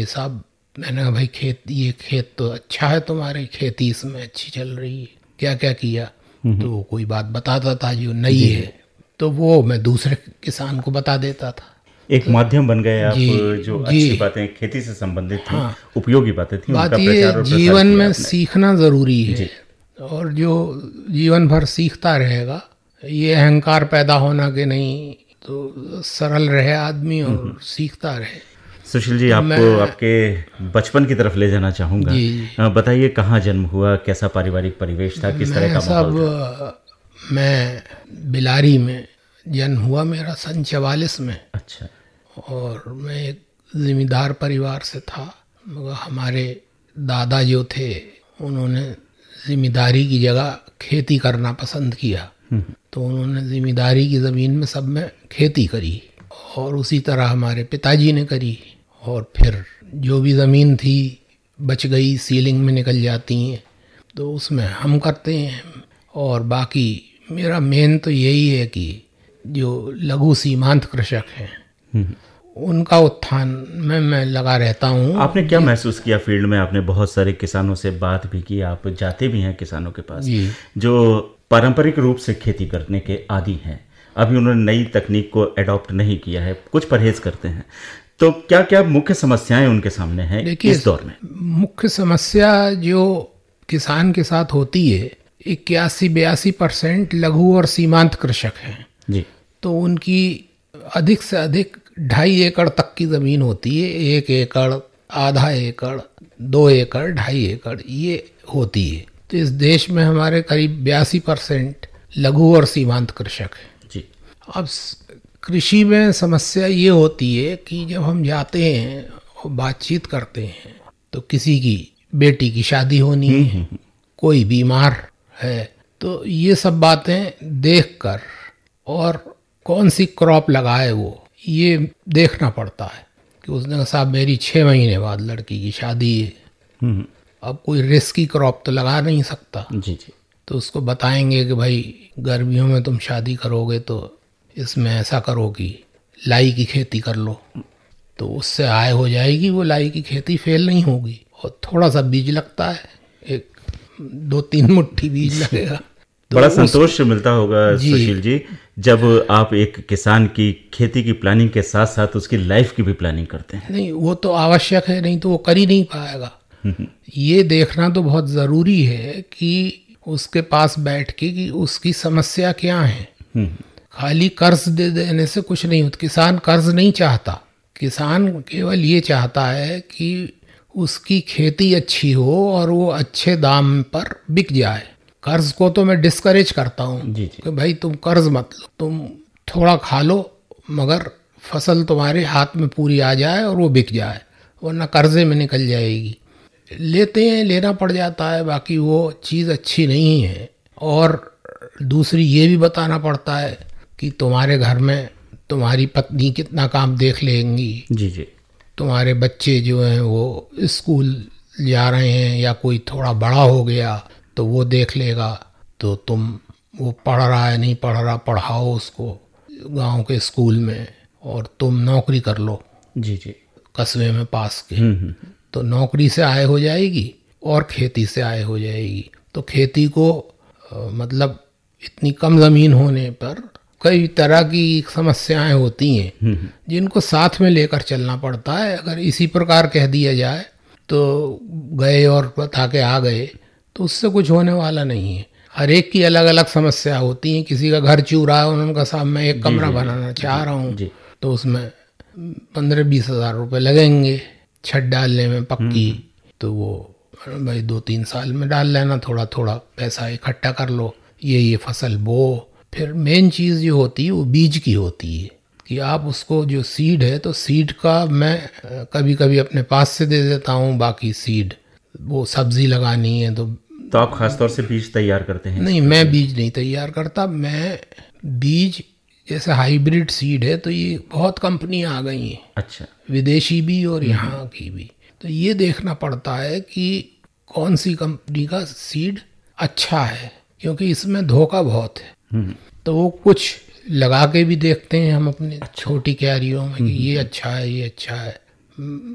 साहब, मैंने कहा भाई ये खेत तो अच्छा है, तुम्हारी खेती इसमें अच्छी चल रही है, क्या क्या किया? तो वो कोई बात बताता था जो नई है, तो वो मैं दूसरे किसान को बता देता था। एक माध्यम बन गए आप, जी जो जी। अच्छी बातें खेती से संबंधित थी, हाँ, उपयोगी बातें थी, उनका बात ये प्रचार और प्रसार जीवन किया में आपने। सीखना ज़रूरी है, जी। और जो जीवन भर सीखता रहेगा, ये अहंकार पैदा होना कि नहीं, तो सरल रहे आदमी और सीखता रहे। सुशील जी, तो आपको मैं, आपके बचपन की तरफ ले जाना चाहूँगा। जी, बताइए, कहाँ जन्म हुआ, कैसा पारिवारिक परिवेश था, किस तरह मैं का माहौल सब था? मैं बिलारी में जन्म हुआ मेरा सन 44 में, अच्छा। और मैं एक जिम्मेदार परिवार से था, मगर हमारे दादा जो थे उन्होंने जिम्मेदारी की जगह खेती करना पसंद किया, तो उन्होंने जिम्मेदारी की ज़मीन में सब में खेती करी, और उसी तरह हमारे पिताजी ने करी। और फिर जो भी ज़मीन थी बच गई, सीलिंग में निकल जाती हैं, तो उसमें हम करते हैं। और बाकी मेरा मेन तो यही है कि जो लघु सीमांत कृषक हैं उनका उत्थान में मैं लगा रहता हूँ। आपने क्या महसूस किया फील्ड में? आपने बहुत सारे किसानों से बात भी की, आप जाते भी हैं किसानों के पास, जी, जो पारंपरिक रूप से खेती करने के आदी हैं, अभी उन्होंने नई तकनीक को एडॉप्ट नहीं किया है, कुछ परहेज करते हैं, तो क्या क्या मुख्य समस्याएं उनके सामने हैं देखिए, इस दौर में? मुख्य समस्या जो किसान के साथ होती है, 81-82% लघु और सीमांत कृषक हैं। जी। तो उनकी अधिक से अधिक 2.5 एकड़ तक की ज़मीन होती है, 1 एकड़, आधा एकड़, 2 एकड़, 2.5 एकड़, ये होती है। तो इस देश में हमारे करीब 82% लघु और सीमांत कृषक हैं। जी। अब कृषि में समस्या ये होती है कि जब हम जाते हैं और बातचीत करते हैं, तो किसी की बेटी की शादी होनी है, कोई बीमार है, तो ये सब बातें देखकर, और कौन सी क्रॉप लगाए वो, ये देखना पड़ता है। कि उसने कहा साहब मेरी 6 महीने बाद लड़की की शादी है, अब कोई रिस्की क्रॉप तो लगा नहीं सकता। जी। जी। तो उसको बताएंगे कि भाई गर्मियों में तुम शादी करोगे तो इसमें ऐसा करो कि लाई की खेती कर लो, तो उससे आय हो जाएगी, वो लाई की खेती फेल नहीं होगी। और थोड़ा सा बीज लगता है, एक 2-3 मुट्ठी बीज लगेगा, तो बड़ा उस, संतोष मिलता होगा जी सुशील जी, जब आप एक किसान की खेती की प्लानिंग के साथ साथ उसकी लाइफ की भी प्लानिंग करते हैं। नहीं, वो तो आवश्यक है, नहीं तो वो कर ही नहीं पाएगा। ये देखना तो बहुत ज़रूरी है कि उसके पास बैठ के कि उसकी समस्या क्या है। खाली कर्ज दे देने से कुछ नहीं होता। किसान कर्ज नहीं चाहता, किसान केवल ये चाहता है कि उसकी खेती अच्छी हो और वो अच्छे दाम पर बिक जाए। कर्ज को तो मैं डिस्करेज करता हूँ जी। जी। कि भाई तुम कर्ज मत लो, तुम थोड़ा खा लो, मगर फसल तुम्हारे हाथ में पूरी आ जाए और वो बिक जाए, वरना कर्जे में निकल जाएगी। लेते हैं, लेना पड़ जाता है, बाकी वो चीज़ अच्छी नहीं है। और दूसरी ये भी बताना पड़ता है कि तुम्हारे घर में तुम्हारी पत्नी कितना काम देख लेंगी, जी। जी। तुम्हारे बच्चे जो हैं वो स्कूल जा रहे हैं या कोई थोड़ा बड़ा हो गया तो वो देख लेगा, तो तुम, वो पढ़ रहा है नहीं पढ़ रहा, पढ़ाओ उसको गांव के स्कूल में, और तुम नौकरी कर लो जी। जी। कस्बे में पास के। तो नौकरी से आय हो जाएगी और खेती से आय हो जाएगी। तो खेती को मतलब इतनी कम ज़मीन होने पर कई तरह की समस्याएं होती हैं जिनको साथ में लेकर चलना पड़ता है। अगर इसी प्रकार कह दिया जाए तो गए और बता के आ गए, तो उससे कुछ होने वाला नहीं है। हर एक की अलग अलग समस्या होती है। किसी का घर चूह रहा है, उन्होंने कहा साहब मैं एक जी। कमरा जी। बनाना चाह रहा हूँ, जी। तो उसमें 15-20 हज़ार रुपये लगेंगे छत डालने में पक्की। तो वो भाई 2-3 साल में डाल लेना, थोड़ा थोड़ा पैसा इकट्ठा कर लो, ये फसल बो। फिर मेन चीज़ जो होती है वो बीज की होती है कि आप उसको, जो सीड है, तो सीड का मैं कभी कभी अपने पास से दे देता हूँ, बाकी सीड वो सब्जी लगानी है तो आप खासतौर से बीज तैयार करते हैं नहीं, इसके मैं लिए? बीज नहीं तैयार करता। मैं बीज, जैसे हाइब्रिड सीड है तो ये बहुत कंपनियां आ गई हैं, अच्छा। विदेशी भी और यहाँ की भी। तो ये देखना पड़ता है कि कौन सी कंपनी का सीड अच्छा है, क्योंकि इसमें धोखा बहुत है। तो वो कुछ लगा के भी देखते हैं हम अपनी अच्छा। छोटी क्यारियों में कि ये अच्छा है, ये अच्छा है।